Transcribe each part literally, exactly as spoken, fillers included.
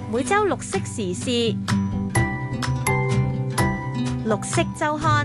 每週綠色時事，綠色週刊。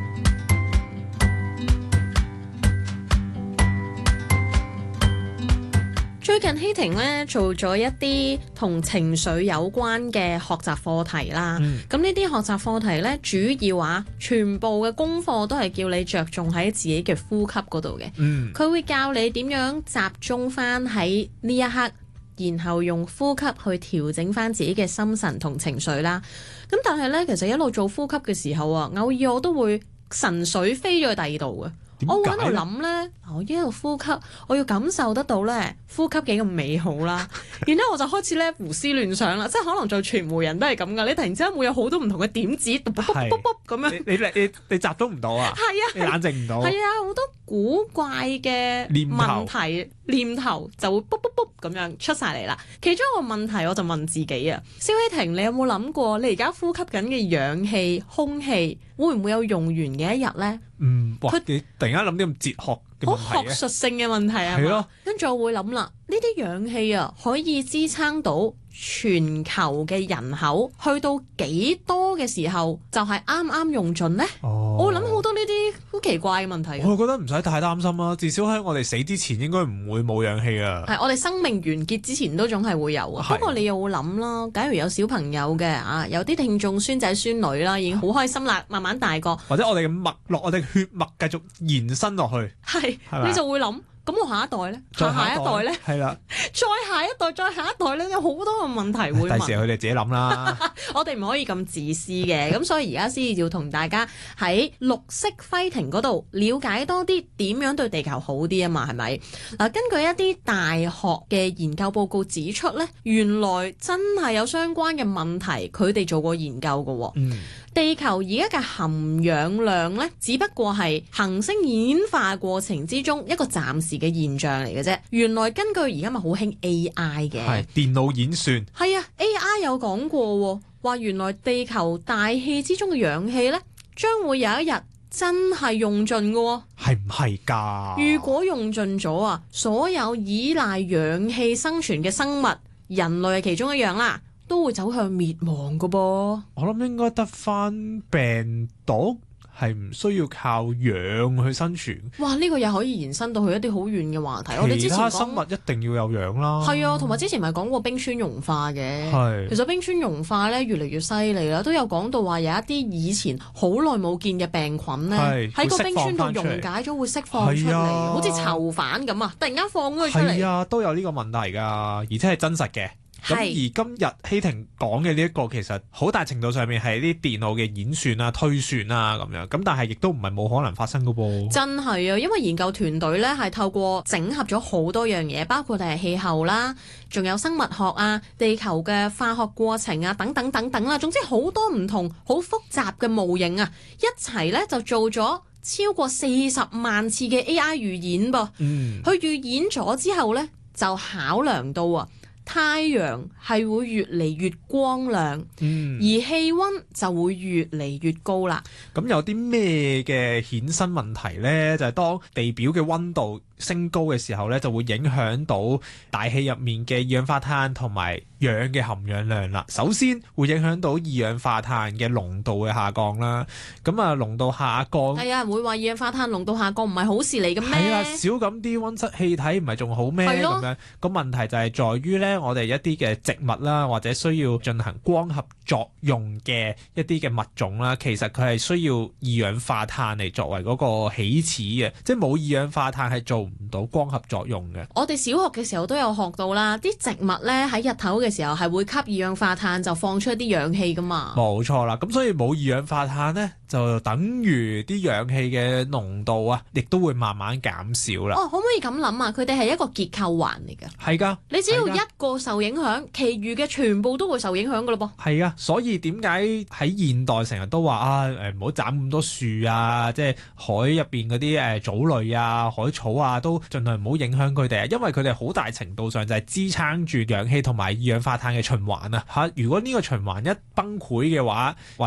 最近希婷咧做咗一啲同情緒有關嘅學習課題啦，咁呢啲學習課題咧主要啊，全部嘅功課都係叫你着重喺自己嘅呼吸嗰度嘅，佢、嗯、會教你點樣集中翻喺呢一刻，然後用呼吸去調整翻自己嘅心神同情緒啦。咁但係咧，其實一路做呼吸嘅時候啊，偶爾我都會神水飛咗去第二度嘅。我會喺度諗咧，我一路呼吸，我要感受得到咧，呼吸幾咁美好啦。然之後我就開始咧胡思亂想啦，即係可能做傳媒人都係咁噶。你突然之間會有好多唔同嘅點子，卜卜卜卜咁樣。 你你你你集中唔到啊？係啊，你冷靜唔到。 係啊，好多古怪嘅問題念頭就會卜卜卜咁樣出晒嚟啦。其中一個問題我就問自己啊，蕭希婷，你有冇諗過你而家呼吸緊嘅氧氣、空氣會唔會有用完嘅一日咧？ 嗯，哇！你突然間諗啲咁哲學嘅問題， 好學術性嘅問題啊，係咯。跟住我會諗啦，呢啲氧氣啊，可以支撐到全球嘅人口去到幾多嘅時候，就係啱啱用盡呢？哦、我會諗好多呢啲好奇怪嘅問題。 我覺得唔使太擔心啦，至少喺我哋死之前應該唔會冇氧氣啊。 係，我哋生命完結之前都總係會有啊。不過你又會諗啦，假如有小朋友嘅啊，有啲聽眾孫仔孫女啦，已經好開心啦，慢慢大個， 或者我哋嘅脈絡，我哋血脈繼續延伸落去， 係，你就會諗。咁我下一代咧，下下一代咧， 係啦， 再下一代，再下一代咧，有好多個問題會問。 第時佢哋自己諗啦。 我哋唔可以咁自私嘅，咁所以而家先要同大家喺綠色揮停嗰度了解多啲點樣對地球好啲啊嘛，係咪？嗱，根據一啲大學嘅研究報告指出咧，原來真係有相關嘅問題，佢哋做過研究嘅。嗯。地球而家嘅含氧量咧，只不過係恆星演化過程之中一個暫時嘅現象嚟嘅啫。原來根據而家咪好興 A I 嘅，係電腦演算。係啊 ，A I 有講過話，原來地球大氣之中嘅氧氣咧，將會有一日真係用盡嘅。 係唔係㗎？ 如果用盡咗啊，所有依賴氧氣生存嘅生物，人類係其中一樣啦，都會走向滅亡㗎噃。 我諗應該得返病毒係唔需要靠氧去生存。 哇！呢、這個又可以延伸到去一啲好遠嘅話題。我哋之前其他生物一定要有氧啦。 係啊，同埋之前咪講過冰川融化嘅。 係。 其實冰川融化咧越嚟越犀利啦，都有講到話有一啲以前好耐冇見嘅病菌咧，喺個冰川度溶解咗會釋放出嚟，啊、好似囚犯咁啊！突然間放咗佢出嚟。 係啊，都有呢個問題㗎，而且係真實嘅。咁而今日希婷講嘅呢一個其實好大程度上面係啲電腦嘅演算啊、推算啊咁樣，咁但係亦都唔係冇可能發生㗎噃。 真係啊，因為研究團隊咧係透過整合咗好多樣嘢，包括係氣候啦，仲有生物學啊、地球嘅化學過程啊等等等等啦，總之好多唔同好複雜嘅模型啊，一齊咧就做咗超過四十萬次嘅 A I 預演噃。嗯，佢預演咗之後咧就考量到啊，太陽係會越嚟越光亮，嗯、而氣溫就會越嚟越高啦。 咁有啲咩嘅衍生問題呢？就係、是、當地表嘅溫度升高嘅時候咧，就會影響到大氣入面嘅二氧化碳同埋氧嘅含氧量啦。首先會影響到二氧化碳嘅濃度嘅下降啦。咁啊，濃度下降係啊，會話二氧化碳濃度下降唔係好事嚟嘅咩？ 係啊，少咁啲溫室氣體唔係仲好咩？咁樣個問題就係在於咧，我哋一啲嘅植物啦，或者需要進行光合作用嘅一啲嘅物種啦，其實佢係需要二氧化碳嚟作為嗰個起始嘅，即係冇二氧化碳係做唔到光合作用嘅。 我哋小學嘅時候都有學到啦，啲植物咧喺日頭嘅時候係會吸二氧化碳，就放出一啲氧氣噶嘛。 冇錯啦，咁所以冇二氧化碳咧，就等於啲氧氣嘅濃度啊，亦都會慢慢減少啦。 哦，可唔可以咁諗啊？佢哋係一個結構環嚟㗎。 係㗎， 你只要一個受影響，其餘嘅全部都會受影響㗎咯噃。 係啊，所以點解喺現代成日都話啊，誒唔好斬咁多樹啊，即係海入邊嗰啲誒藻類啊、海草啊，都盡量唔好影響佢哋啊，因為佢哋好大程度上就係支撐住氧氣同埋二氧化碳嘅循環啊嚇。如果呢個循環一崩潰嘅話，或